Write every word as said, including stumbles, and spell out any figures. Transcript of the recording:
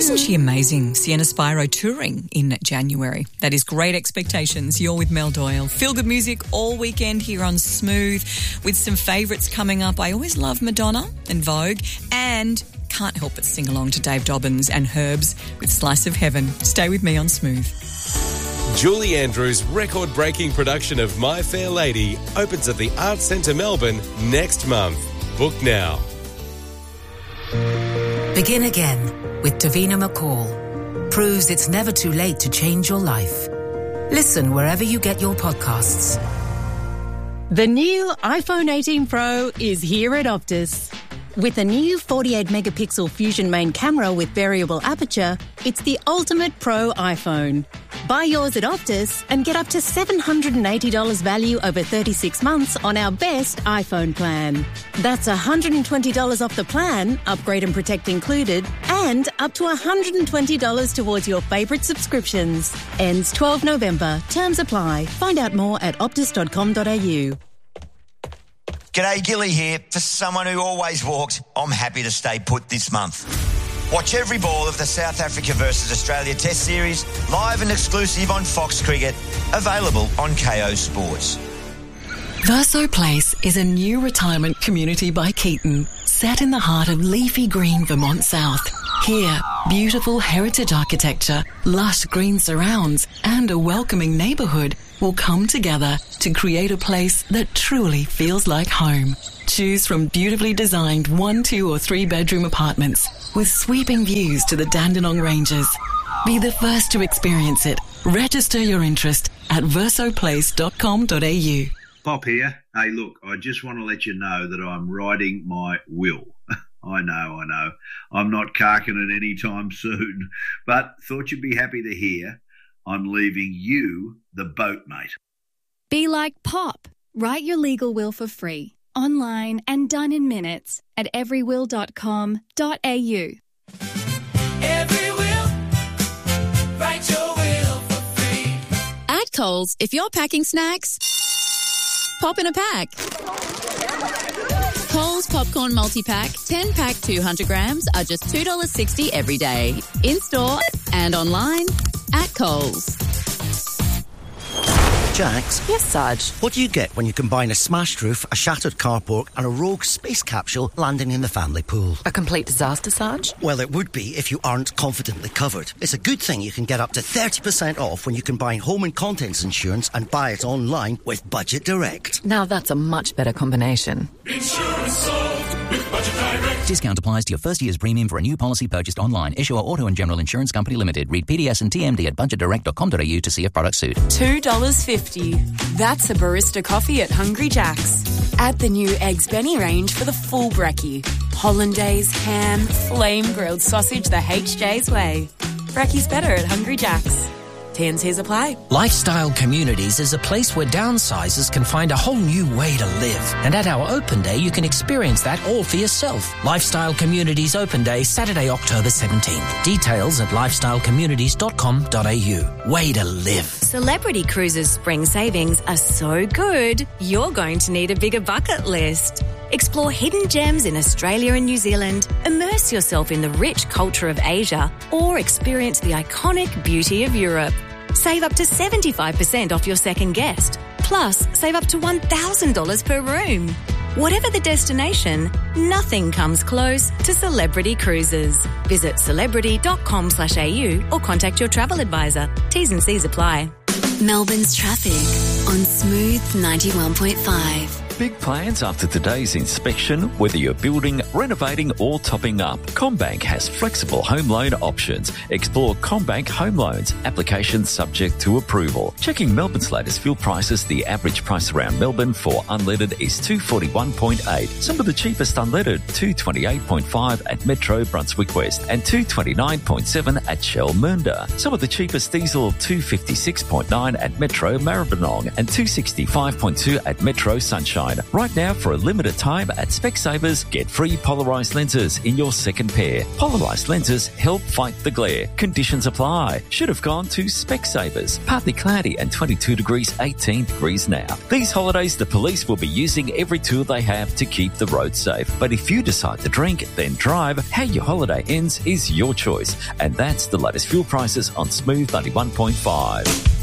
Isn't she amazing? Sienna Spiro touring in January. That is Great Expectations. You're with Mel Doyle. Feel good music all weekend here on Smooth with some favourites coming up. I always love Madonna and Vogue, and can't help but sing along to Dave Dobbins and Herbs with Slice of Heaven. Stay with me on Smooth. Julie Andrews' record-breaking production of My Fair Lady opens at the Arts Centre Melbourne next month. Book now. Begin again with Davina McCall. Proves it's never too late to change your life. Listen wherever you get your podcasts. The new iPhone eighteen Pro is here at Optus. With a new forty-eight megapixel Fusion main camera with variable aperture, it's the ultimate pro iPhone. Buy yours at Optus and get up to seven hundred eighty dollars value over thirty-six months on our best iPhone plan. That's one hundred twenty dollars off the plan, upgrade and protect included, and up to one hundred twenty dollars towards your favourite subscriptions. Ends twelfth November. Terms apply. Find out more at optus dot com dot a u. G'day, Gilly here. For someone who always walked, I'm happy to stay put this month. Watch every ball of the South Africa versus Australia Test Series, live and exclusive on Fox Cricket, available on K O Sports. Verso Place is a new retirement community by Keaton, set in the heart of leafy green Vermont South. Here, beautiful heritage architecture, lush green surrounds, and a welcoming neighbourhood will come together to create a place that truly feels like home. Choose from beautifully designed one, two or three bedroom apartments with sweeping views to the Dandenong Ranges. Be the first to experience it. Register your interest at verso place dot com dot a u. Pop here. Hey, look, I just want to let you know that I'm writing my will. I know, I know. I'm not carking it any time soon, but thought you'd be happy to hear I'm leaving you the boat, mate. Be like Pop. Write your legal will for free, online and done in minutes at every will dot com dot a u. Every will, write your will for free. At Coles, if you're packing snacks, pop in a pack. Coles Popcorn Multi-Pack, ten pack two hundred grams are just two dollars sixty every day. In-store and online at Coles. Jax? Yes, Sarge? What do you get when you combine a smashed roof, a shattered carport and a rogue space capsule landing in the family pool? A complete disaster, Sarge? Well, it would be if you aren't confidently covered. It's a good thing you can get up to thirty percent off when you combine home and contents insurance and buy it online with Budget Direct. Now that's a much better combination. Insurance solved with Budget Direct. Discount applies to your first year's premium for a new policy purchased online. Issuer Auto and General Insurance Company Limited. Read P D S and T M D at budget direct dot com dot a u to see if products suit. two dollars fifty. That's a barista coffee at Hungry Jack's. Add the new Eggs Benny range for the full brekkie. Hollandaise, ham, flame grilled sausage the H J's way. Brekkie's better at Hungry Jack's. T and C's apply. Lifestyle Communities is a place where downsizers can find a whole new way to live. And at our open day, you can experience that all for yourself. Lifestyle Communities Open Day, Saturday, October seventeenth. Details at lifestyle communities dot com dot a u. Way to live. Celebrity Cruises spring savings are so good, you're going to need a bigger bucket list. Explore hidden gems in Australia and New Zealand, immerse yourself in the rich culture of Asia, or experience the iconic beauty of Europe. Save up to seventy-five percent off your second guest. Plus, save up to one thousand dollars per room. Whatever the destination, nothing comes close to Celebrity Cruises. Visit celebrity dot com slash a u or contact your travel advisor. T's and C's apply. Melbourne's traffic on Smooth ninety-one point five. Big plans after today's inspection, whether you're building, renovating or topping up. CommBank has flexible home loan options. Explore CommBank Home Loans. Applications subject to approval. Checking Melbourne's latest fuel prices, the average price around Melbourne for unleaded is two forty-one point eight. Some of the cheapest unleaded, two twenty-eight point five at Metro Brunswick West and two twenty-nine point seven at Shell Mernda. Some of the cheapest diesel, two fifty-six point nine at Metro Maribyrnong and two sixty-five point two at Metro Sunshine. sunshine. Right now, for a limited time at Specsavers, get free polarised lenses in your second pair. Polarised lenses help fight the glare. Conditions apply. Should have gone to Specsavers. Partly cloudy and twenty-two degrees, eighteen degrees now. These holidays, the police will be using every tool they have to keep the road safe. But if you decide to drink, then drive. How your holiday ends is your choice. And that's the latest fuel prices on Smooth ninety-one point five.